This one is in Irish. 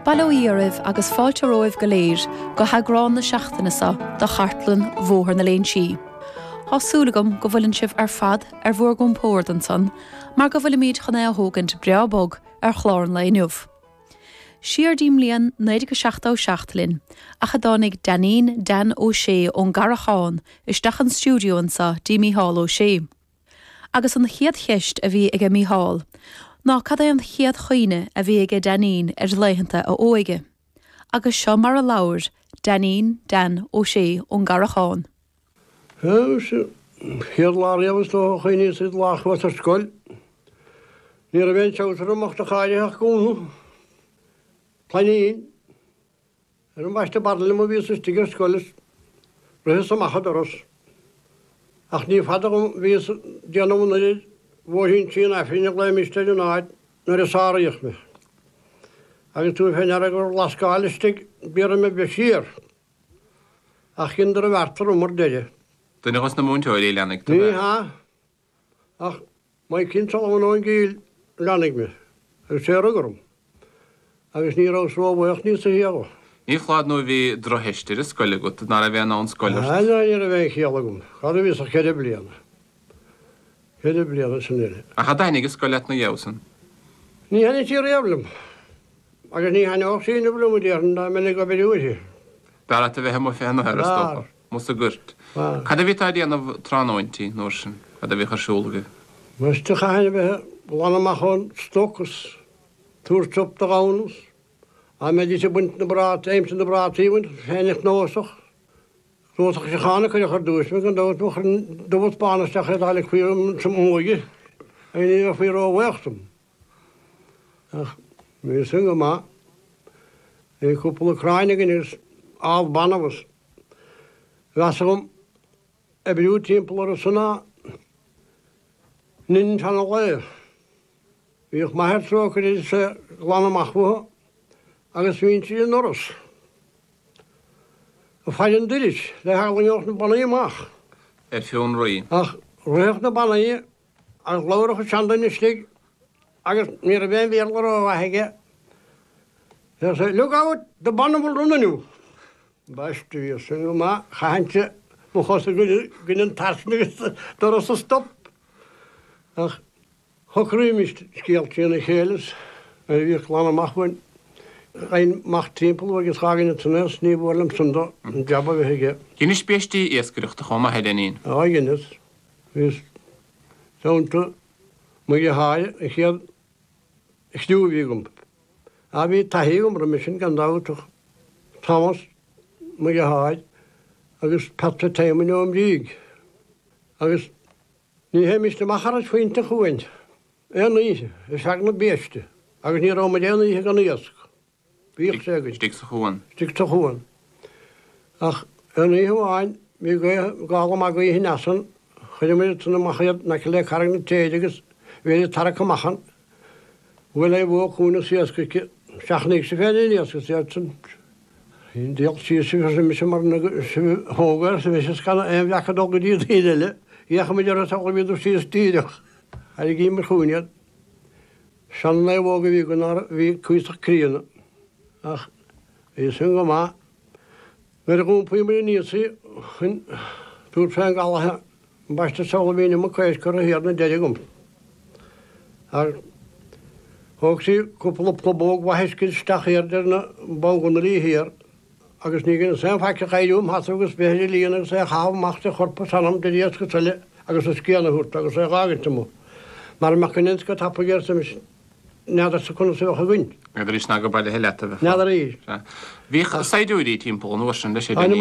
Ballóíaribh agus fáilteróibh go léir go hagráin na seachtainasa do chartlan mhóthar na léon si. Thásúlagam go bhfuiln sibh ar fad ar bhór gón póir an son, mar go bhfuil míad chuna thógant breabog ar chláran le inniuh. Siar dím líon 97 linn, a chadánig Danín Dan O'Shea ón Garacháin isteach an stúdioansa dí Mícheál O'Shea. Agus an chiad cheist a bhí ag Mícheál, ná cad é an chiad chuoine a bhí ag Danín ar leitheanta a óige. Agus seo mar a labhair Danín Dan O'Shea ón Garacháin. Chiad láriammas do chuoine sydd lachwas ar scoil. Ní a bhain teotar amach a cháideach gúnú. Plaín ar an bhaiste badlim a bhí sa stigar scoilis roihes amachad aros. Ach ní fada go bhí déanamna bhóithín tíon a fíine le misteid an áid nar is áraíoch me. Agus tú féin ar gur lascáilistig bíar me be sír. Ach cindar a bhartar umar deide. Dyna chos na múnteoir í leannig? Ní ha. Ach, mai cintal an óin gíl leannig me. Agus sé agarum. Agus ní rás róbhaach ní sa hiago. Ní chlád nó bhí droheistir is scoile go, nar a bheith ná an scoile. Ní a bheith chialagum. Chad a bhís a cheide bliana. Cheide bliana san éile. A cha dainnig is scoilet na dheosan? Ní hana tí réablam. Agus ní hana auch sína blum a déarn da menig go bediúisi. Dar a bheith mo féna ar a stopar. Mus a gurt. Cad a bhí tá déanamh tránóintí nóir sin, cad a bhí charsúlaga? Musta chaine bheith lanamachón stokas, túrtop da gánus. A me dí sé buint na brát, éims na brátíhaint, féinich nósach. Nósach sé chána chuir chuir dúis, me gan dúbut bánasteach a dálig chuir sem óige. A ní a chuir ó bhechtam. Ach, mé synga má. É cúpla cráinigin is áb banavas. Gasagum e bríú timppla a sanna nin tan le. Bhíoh maithir tróchar is glanamachmha agus bhín si an noras. A fáil an diris, le hálaíoch na banaí amach. Fiún roí. Ach, roiach na banaí, agus laurach a seandain is stig, agus ní a bhéin bhéalgar ó bhaige. Look out, the banna will run anew. Baistu bhí synga má, chainte mo chosa gyn tarsnig doras a stop. Ach, chocrúimist scéalt tíana chélas, a bhí chlána machhain. Ein macht timpel agus chagan tunas ní bhlam sunda an jabba bheige. Ginnis béistí éascaireachta chuma heilenín. Á ginnis. Vis sonta mu háid a chéad stúbhígum. A bhí taígum ra sin gan dáach Thomas mu háid agus Petra Taimon am díg. Agus ní héimiiste machar faointe chuhaint. Éí is seach na béiste, agus ní rá déanaí gan éasc. Bích segad. Stig sa chuan. Stig sa chuan. Ach, yn ei hwain, mi gael am agoi hi nasan, chyd ymwyd tyn ymachad na cael ei carag na teidagos, wedi tarak ymachan. Wel ei fwo chwn o siasgyd, siachnig sy'n fedyn i asgyd siasgyd. Hi'n diolch sy'n sy'n mysyn mar hógar, sy'n mysyn sgan e'n fiacad o gyda'i ddydele. Iach am ydyn nhw'n mynd o'r sy'n stydioch. A i gym yr chwniad. Sian na i fwog i fi gwynar fi cwysach crian. Ach, i synga ma. Mae'r gwmpu i'n mynd i nisi, dwi'n ffein gael ha, yn basta sawl fi'n ym y cweisgwr o hir na dedi gwmp. Ar, hwg si cwpl o plobog wahesgyd stach hir dyr na bawgwn yr i hir, agos ni gyn sy'n ffac i chaidwm hasw gys behyd i lian agos e chaf mach te chorpa sanam dydi asgysyle, agos ysgian y hwrt, agos e gagant ymw. Mae'r macynins ga tapo ger sy'n Nada sa kunna sa hagin. Nadar is naga baile helata. Nadar is. Vi saidúri timpol nósin le sé.